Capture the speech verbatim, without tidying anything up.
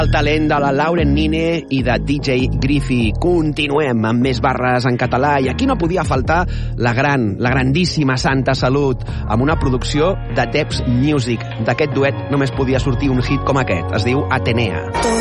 El talent de la Lauren Nine i de D J Griffey. Continuem amb més barres en català i aquí no podia faltar la gran, la grandíssima Santa Salut amb una producció de Debs Music. D'aquest duet només podia sortir un hit com aquest. Es diu Atenea.